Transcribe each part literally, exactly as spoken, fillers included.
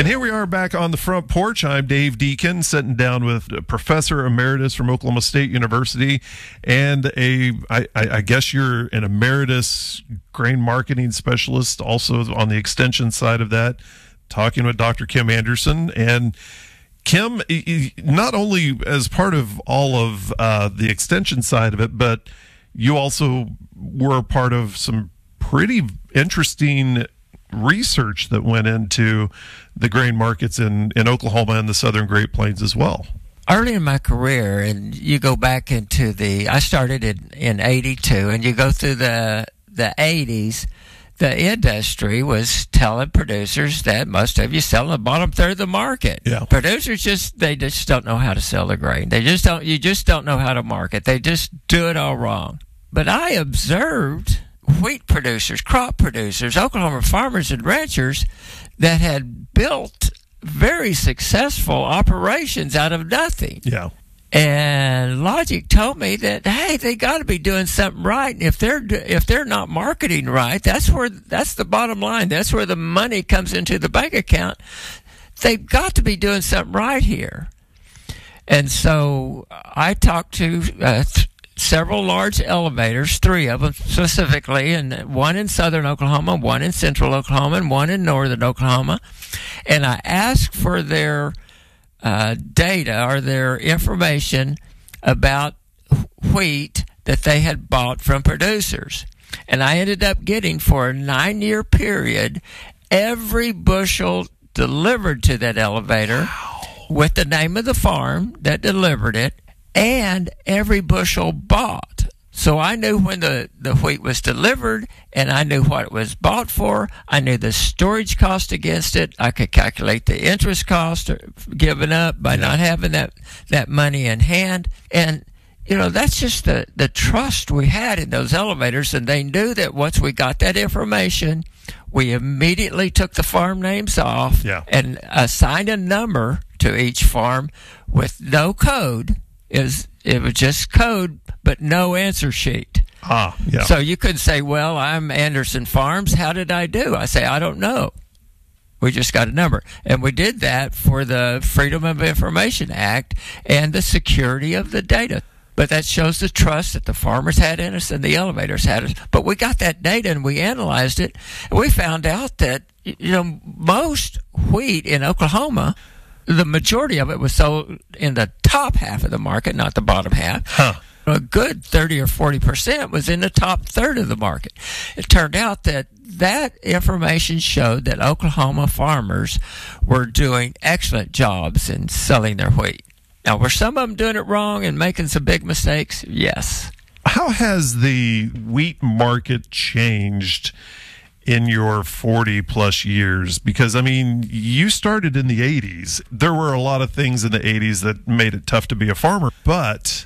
And here we are back on the front porch. I'm Dave Deacon, sitting down with a professor emeritus from Oklahoma State University and a, I, I guess you're an emeritus grain marketing specialist, also on the extension side of that, talking with Doctor Kim Anderson. And Kim, not only as part of all of uh, the extension side of it, but you also were a part of some pretty interesting research that went into the grain markets in, in Oklahoma and the Southern Great Plains as well. Early in my career, and you go back into the, I started in, in eighty-two, and you go through the the eighties, the industry was telling producers that most of you sell in the bottom third of the market. Yeah. Producers just, they just don't know how to sell the grain. They just don't, you just don't know how to market. They just do it all wrong. But I observed wheat producers, crop producers, Oklahoma farmers and ranchers that had built very successful operations out of nothing. Yeah. And logic told me that, hey, they got to be doing something right. And if they're if they're not marketing right, that's where that's the bottom line. That's where the money comes into the bank account. They've got to be doing something right here. And so I talked to uh, th- several large elevators, three of them specifically, and one in southern Oklahoma, one in central Oklahoma, and one in northern Oklahoma. And I asked for their uh, data or their information about wheat that they had bought from producers. And I ended up getting, for a nine-year period, every bushel delivered to that elevator with the name of the farm that delivered it, and every bushel bought. So I knew when the, the wheat was delivered, and I knew what it was bought for. I knew the storage cost against it. I could calculate the interest cost given up by not having that, that money in hand. And, you know, that's just the, the trust we had in those elevators, and they knew that once we got that information, we immediately took the farm names off yeah. and assigned a number to each farm with no code. Is it was just code, but no answer sheet. Ah, yeah. So you could say, well, I'm Anderson Farms. How did I do? I say, I don't know. We just got a number. And we did that for the Freedom of Information Act and the security of the data. But that shows the trust that the farmers had in us and the elevators had us. But we got that data and we analyzed it. And we found out that, you know, most wheat in Oklahoma, the majority of it was sold in the top half of the market, not the bottom half. Huh. A good thirty or forty percent was in the top third of the market. It turned out that that information showed that Oklahoma farmers were doing excellent jobs in selling their wheat. Now, were some of them doing it wrong and making some big mistakes? Yes. How has the wheat market changed in your forty plus years? Because, I mean, you started in the eighties. There were a lot of things in the eighties that made it tough to be a farmer. But,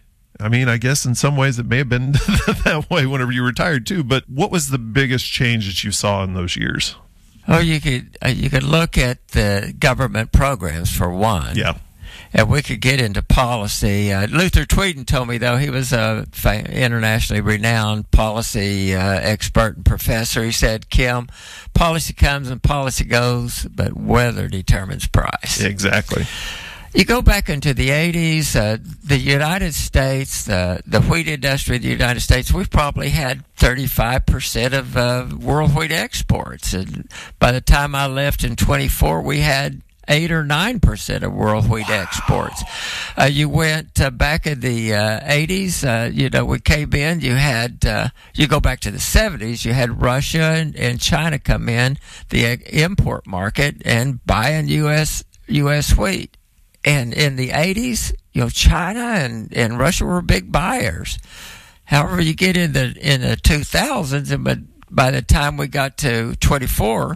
I mean, I guess in some ways it may have been that way whenever you retired too. But what was the biggest change that you saw in those years? Oh, you could, uh, you could look at the government programs for one. Yeah. And we could get into policy. Uh, Luther Tweeden told me, though, he was a fa- internationally renowned policy uh, expert and professor. He said, Kim, policy comes and policy goes, but weather determines price. Exactly. You go back into the eighties, uh, the United States, the, the wheat industry of the United States, we've probably had thirty-five percent of uh, world wheat exports. And by the time I left in twenty-four, we had eight or nine percent of world wheat wow. exports. Uh, you went uh, back in the uh, eighties, uh, you know, we came in, you had, uh, you go back to the seventies, you had Russia and, and China come in, the uh, import market, and buying U S U S wheat. And in the eighties, you know, China and, and Russia were big buyers. However, you get in the, in the two thousands, and but by the time we got to twenty-four,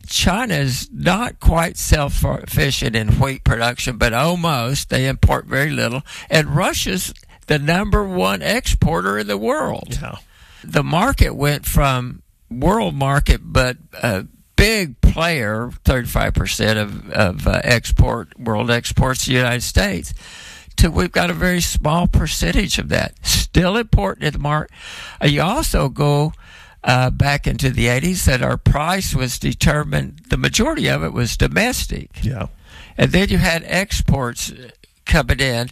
China's not quite self-sufficient in wheat production, but almost. They import very little. And Russia's the number one exporter in the world. Yeah. The market went from world market, but a big player, thirty-five percent of, of uh, export, world exports to the United States, to we've got a very small percentage of that. Still important in the market. Uh, you also go uh, back into the eighties that our price was determined, the majority of it was domestic. Yeah. And then you had exports coming in,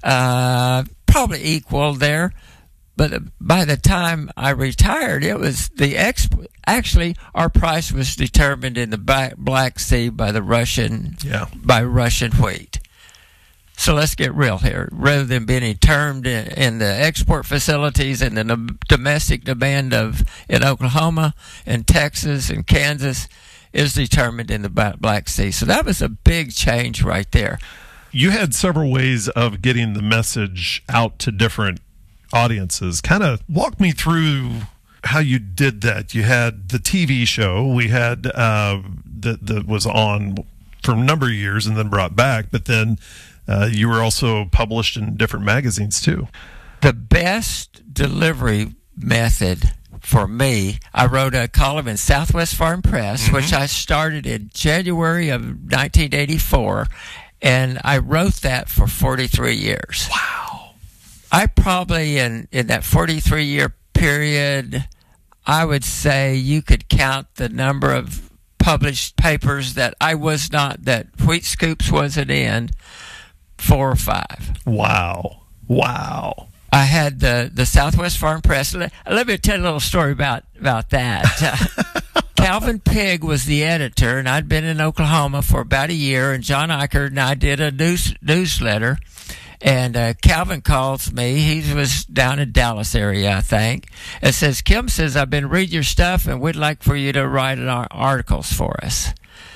uh, probably equal there. But by the time I retired, it was the exp- actually our price was determined in the Black Sea by the Russian yeah. by Russian wheat. So let's get real here. Rather than being termed in, in the export facilities and the domestic demand of in Oklahoma and Texas and Kansas is determined in the Black Sea. So that was a big change right there. You had several ways of getting the message out to different audiences. Kind of walk me through how you did that. You had the T V show we had uh, that, that was on for a number of years and then brought back, but then uh, you were also published in different magazines too. The best delivery method for me, I wrote a column in Southwest Farm Press, mm-hmm. which I started in January of nineteen eighty-four, and I wrote that for forty-three years. Wow. I probably, in, in that forty-three year period, I would say you could count the number of published papers that I was not, that Wheat Scoops wasn't in, four or five. Wow. Wow. I had the, the Southwest Farm Press. Let, let me tell you a little story about, about that. Uh, Calvin Pigg was the editor, and I'd been in Oklahoma for about a year, and John Eichert and I did a news, newsletter. And uh, Calvin calls me. He was down in Dallas area, I think. And says, Kim says, I've been reading your stuff, and we'd like for you to write an ar- articles for us.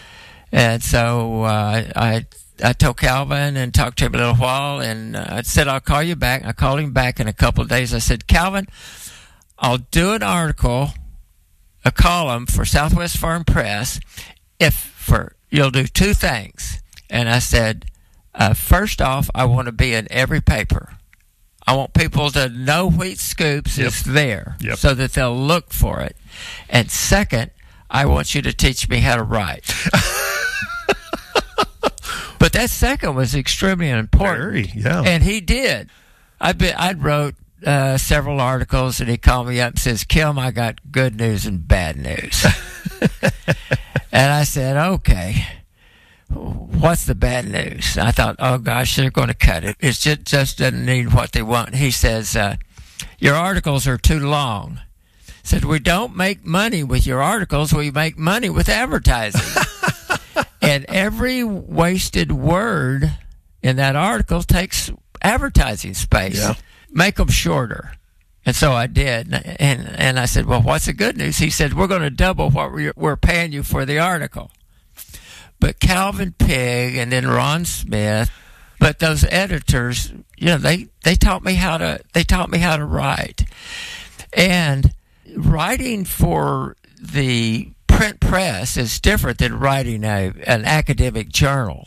And so uh, I I told Calvin and talked to him a little while, and uh, I said, I'll call you back. I called him back in a couple of days. I said, Calvin, I'll do an article, a column for Southwest Farm Press, if for you'll do two things. And I said, Uh, first off, I want to be in every paper. I want people to know Wheat Scoops yep. is there yep. so that they'll look for it. And second, I want you to teach me how to write. But that second was extremely important. Very, yeah. And he did. I been, I wrote uh, several articles, and he called me up and says, Kim, I got good news and bad news. And I said, okay. What's the bad news? I thought, oh gosh, they're going to cut it. It just, just doesn't need what they want. He says, uh, your articles are too long. Said, we don't make money with your articles. We make money with advertising. And every wasted word in that article takes advertising space. Yeah. Make them shorter. And so I did. And, and I said, well, what's the good news? He said, we're going to double what we're, we're paying you for the article. But Calvin Pigg and then Ron Smith, but those editors, you know, they, they taught me how to they taught me how to write. And writing for the print press is different than writing a an academic journal.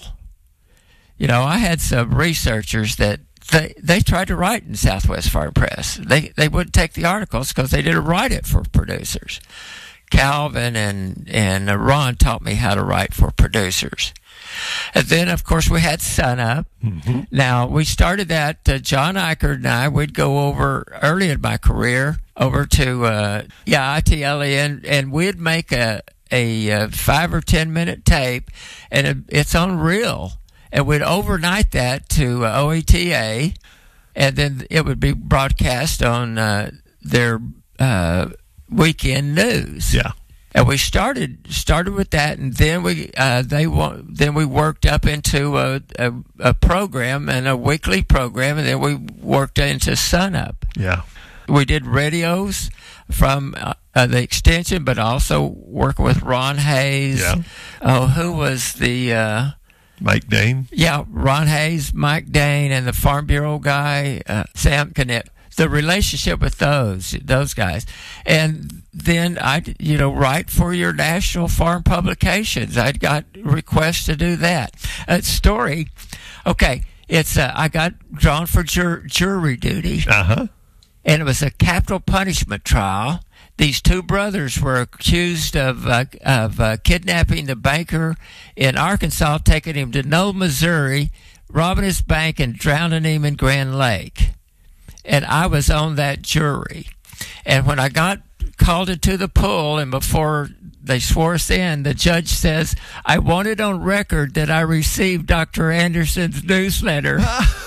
You know, I had some researchers that they they tried to write in Southwest Farm Press. They they wouldn't take the articles because they didn't write it for producers. Calvin and, and Ron taught me how to write for producers. And then, of course, we had Sun Up. Mm-hmm. Now, we started that, uh, John Eichert and I, we'd go over early in my career over to, uh, yeah, I T L E, and, and we'd make a, a, a five or ten minute tape, and it, it's on reel. And we'd overnight that to uh, O E T A, and then it would be broadcast on uh, their uh weekend news. Yeah. And we started started with that, and then we uh, they then we worked up into a, a a program and a weekly program, and then we worked into Sun Up. Yeah. We did radios from uh, uh, the extension, but also working with Ron Hayes. Yeah. Oh, who was the uh, Mike Dane? Yeah, Ron Hayes, Mike Dane, and the Farm Bureau guy, uh, Sam Connett. The relationship with those those guys, and then I, you know, write for your national farm publications. I got requests to do that. A story, okay. It's uh, I got drawn for jur- jury duty, uh-huh. and it was a capital punishment trial. These two brothers were accused of uh, of uh, kidnapping the banker in Arkansas, taking him to Knoll, Missouri, robbing his bank, and drowning him in Grand Lake. And I was on that jury. And when I got called it to the pool, and before they swore us in, the judge says, I want it on record that I received Doctor Anderson's newsletter.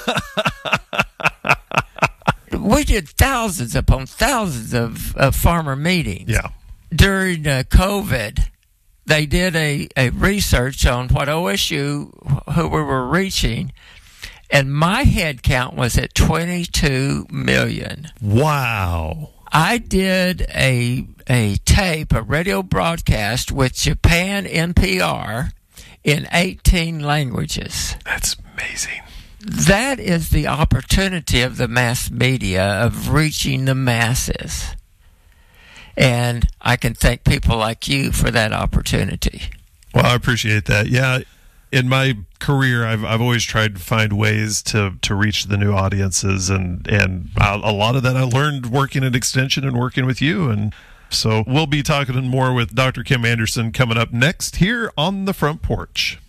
We did thousands upon thousands of, of farmer meetings. Yeah. During uh, COVID, they did a, a research on what O S U, who we were reaching, and my head count was at twenty-two million. Wow. I did a a tape, a radio broadcast with Japan N P R in eighteen languages. That's amazing. That is the opportunity of the mass media, of reaching the masses. And I can thank people like you for that opportunity. Well, I appreciate that. Yeah. In my career, I've I've always tried to find ways to, to reach the new audiences, and and a lot of that I learned working at Extension and working with you. And so we'll be talking more with Doctor Kim Anderson coming up next here on the Front Porch.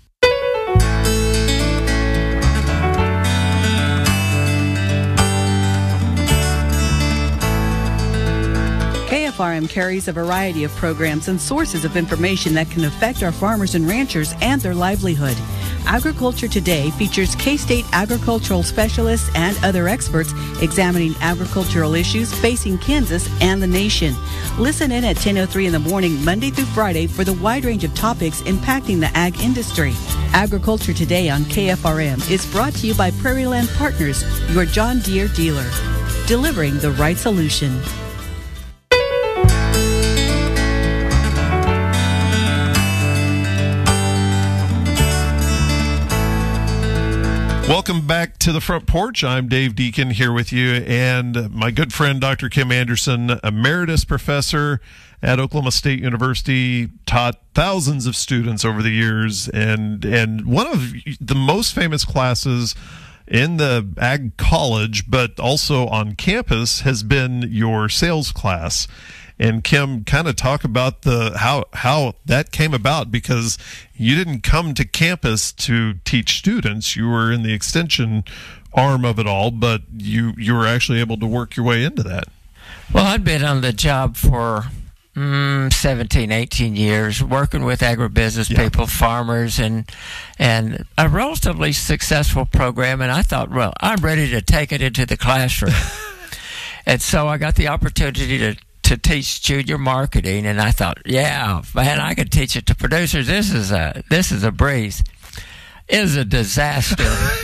K F R M carries a variety of programs and sources of information that can affect our farmers and ranchers and their livelihood. Agriculture Today features K-State agricultural specialists and other experts examining agricultural issues facing Kansas and the nation. Listen in at ten oh three in the morning, Monday through Friday, for the wide range of topics impacting the ag industry. Agriculture Today on K F R M is brought to you by Prairie Land Partners, your John Deere dealer, delivering the right solution. Welcome back to the Front Porch. I'm Dave Deacon here with you, and my good friend Doctor Kim Anderson, emeritus professor at Oklahoma State University, taught thousands of students over the years, and and one of the most famous classes in the ag college, but also on campus, has been your sales class. And Kim, kind of talk about the how how that came about, because you didn't come to campus to teach students. You were in the extension arm of it all, but you you were actually able to work your way into that. Well, I'd been on the job for mm, seventeen, eighteen years, working with agribusiness Yeah. people, farmers, and and a relatively successful program. And I thought, well, I'm ready to take it into the classroom. And so I got the opportunity to to teach junior marketing, and I thought, yeah, man, I could teach it to producers. This is a this is a breeze. It is a disaster.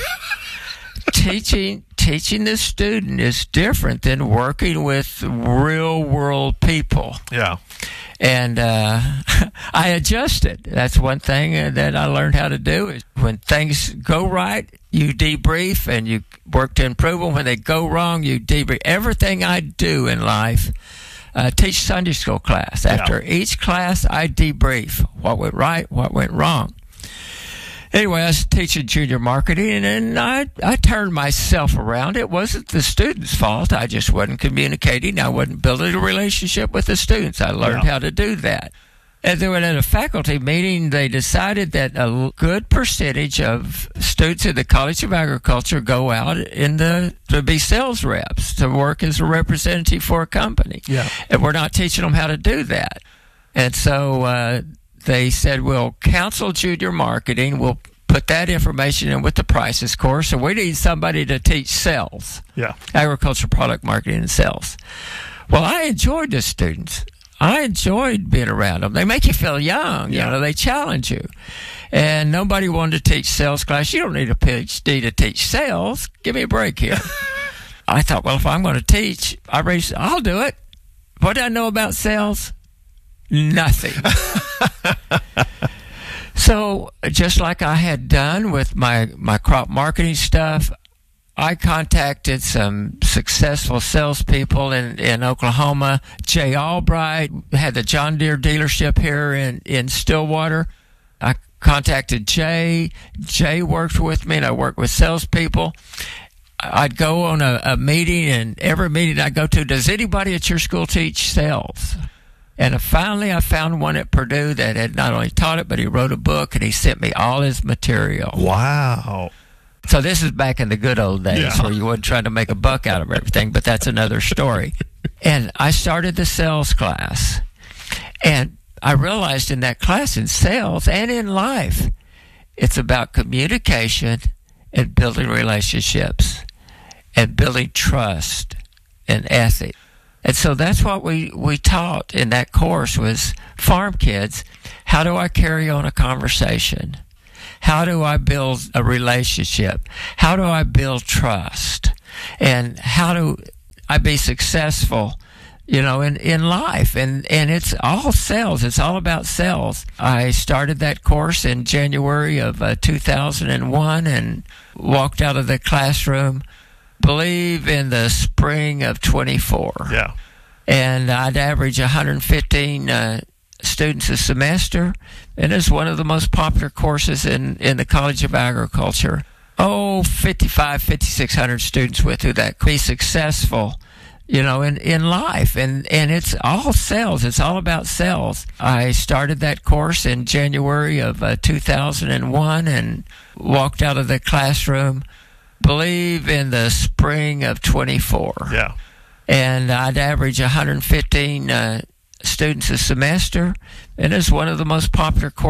teaching teaching the student is different than working with real world people. Yeah. And uh, I adjusted. That's one thing that I learned how to do. Is when things go right, you debrief and you work to improve them. When they go wrong, you debrief. Everything I do in life. Uh, teach Sunday school class. After Yeah. each class, I debrief what went right, what went wrong. Anyway, I was teaching junior marketing, and I, I turned myself around. It wasn't the students' fault. I just wasn't communicating. I wasn't building a relationship with the students. I learned Yeah. how to do that. And then at a faculty meeting, they decided that a good percentage of students in the College of Agriculture go out in the to be sales reps, to work as a representative for a company. Yeah. And we're not teaching them how to do that. And so uh, they said, we'll counsel junior marketing. We'll put that information in with the prices course. And we need somebody to teach sales, Yeah. agriculture product marketing and sales. Well, I enjoyed the students. I enjoyed being around them. They make you feel young. Yeah. You know, they challenge you. And nobody wanted to teach sales class. You don't need a P H D to teach sales. Give me a break here. I thought, well, if I'm going to teach, I raised, I'll do it. What do I know about sales? Nothing. So just like I had done with my, my crop marketing stuff, I contacted some successful salespeople in, in Oklahoma. Jay Albright had the John Deere dealership here in, in Stillwater. I contacted Jay. Jay worked with me, and I worked with salespeople. I'd go on a, a meeting, and every meeting I go to, does anybody at your school teach sales? And finally I found one at Purdue that had not only taught it, but he wrote a book, and he sent me all his material. Wow. So this is back in the good old days Yeah. where you wasn't trying to make a buck out of everything, but that's another story. And I started the sales class. And I realized in that class, in sales and in life, it's about communication and building relationships and building trust and ethic. And so that's what we, we taught in that course was farm kids. How do I carry on a conversation? How do I build a relationship? How do I build trust? And how do I be successful, you know, in, in life? And, and it's all sales. It's all about sales. I started that course in January of uh, two thousand one and walked out of the classroom, believe in the spring of twenty-four. Yeah. And I'd average one hundred fifteen uh, students a semester, and it's one of the most popular courses in, in the College of Agriculture. Oh, fifty-five, fifty-six hundred students with who that could be successful, you know, in, in life. And, and it's all sales. It's all about sales. I started that course in January of uh, two thousand one and walked out of the classroom, believe in the spring of twenty-four. Yeah. And I'd average one hundred fifteen uh, students a semester, and it's one of the most popular courses